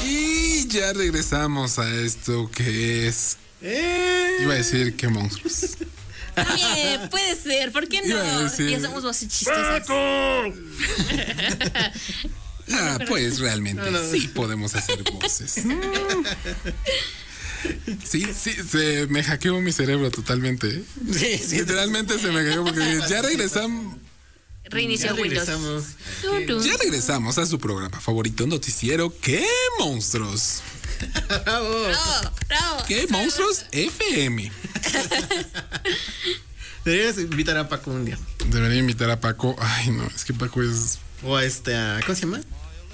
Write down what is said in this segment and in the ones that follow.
Y ya regresamos a esto que es... Iba a decir qué monstruos. Bien, puede ser, ¿por qué Iba a no? decir- Y hacemos voces chistosas. Pues realmente sí podemos hacer voces. Sí, me hackeó mi cerebro totalmente. ¿Eh? Sí, Literalmente se me hackeó porque ya regresamos. Reinició Windows. Ya regresamos a su programa favorito, noticiero ¿Qué monstruos? Bravo. Bravo. ¿Qué monstruos? FM. Deberías invitar a Paco un día. Debería invitar a Paco. Ay, no, es que Paco es... O a ¿cómo se llama?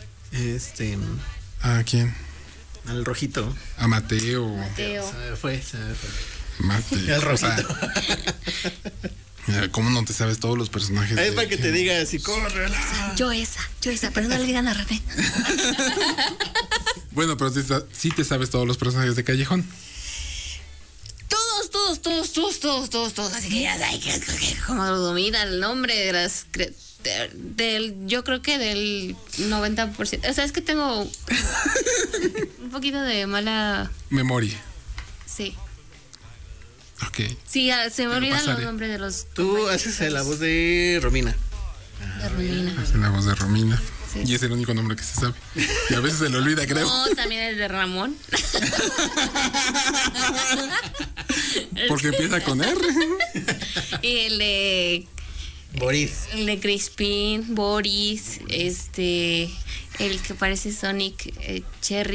¿A quién? Al rojito. A Mateo. Teo. Se me fue. Mateo. El rojito. Mira, ¿cómo no te sabes todos los personajes? Es de para que qué? te diga así, córrela. Yo esa, pero no le digan a René. Bueno, pero sí te sabes todos los personajes de Callejón. Todos. Así que ya hay que como domina el nombre de las yo creo que del 90%. O sea, es que tengo un poquito de mala. Memoria. Sí. Ok. Sí, se me olvidan los pasaré. nombres de los. Tú haces la voz de Romina. De Romina. Es la voz de Romina. Sí. Y es el único nombre que se sabe. Y a veces se le olvida, creo. No, también el de Ramón. Porque empieza con R. Y el de Boris. Crispin, Boris, el que parece Sonic, Cherry.